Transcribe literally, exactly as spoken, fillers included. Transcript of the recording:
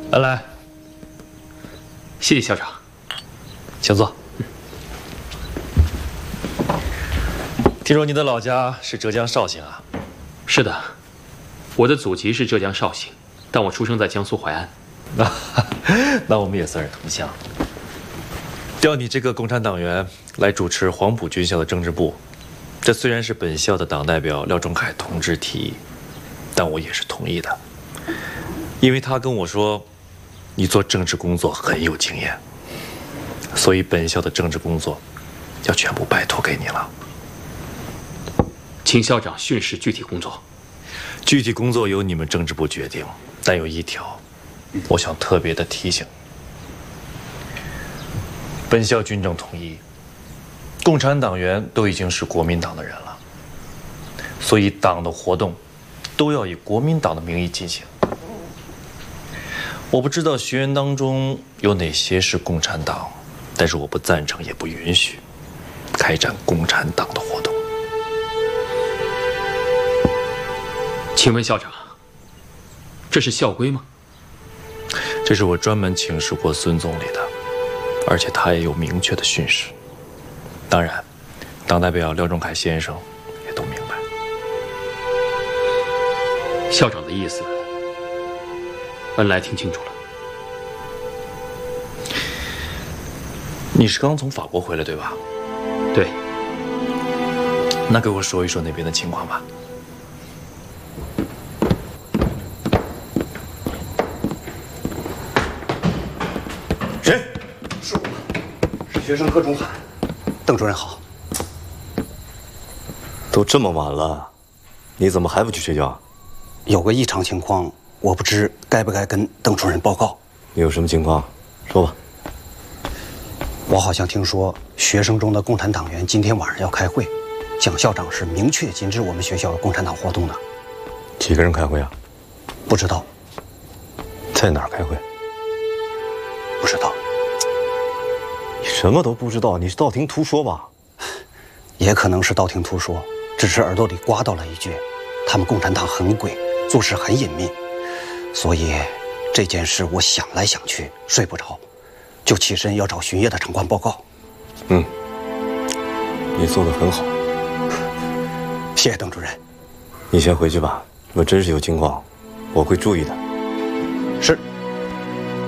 来来， 谢谢校长， 请坐。听说你的老家是浙江绍兴啊？ 是的，我的祖籍是浙江绍兴，但我出生在江苏淮安。 那那我们也算是同乡。调你这个共产党员来主持黄埔军校的政治部，这虽然是本校的党代表廖仲恺同志提议，但我也是同意的，因为他跟我说，你做政治工作很有经验，所以本校的政治工作要全部拜托给你了。 请校长训示具体工作。 具体工作由你们政治部决定，但有一条，我想特别的提醒：本校军政统一，共产党员都已经是国民党的人了，所以党的活动都要以国民党的名义进行。我不知道学员当中有哪些是共产党，但是我不赞成也不允许开展共产党的活动。 请问校长，这是校规吗？ 这是我专门请示过孙总理的，而且他也有明确的训示。当然，党代表廖仲恺先生也都明白。 校长的意思，恩来听清楚了。 你是刚从法国回来对吧？ 对。 那给我说一说那边的情况吧。 谁？是我，是学生贺中海。邓主任好。 都这么晚了，你怎么还不去睡觉？ 有个异常情况，我不知该不该跟邓主任报告。 你有什么情况？说吧。 我好像听说学生中的共产党员今天晚上要开会，蒋校长是明确禁止我们学校的共产党活动的。 几个人开会啊？ 不知道。 在哪儿开会？ 不知道。 你什么都不知道，你是道听途说吧？ 也可能是道听途说，只是耳朵里刮到了一句，他们共产党很鬼，做事很隐秘，所以这件事我想来想去睡不着，就起身要找巡夜的长官报告。 嗯，你做得很好， 谢谢邓主任。 你先回去吧，如果真是有情况，我会注意的。 是。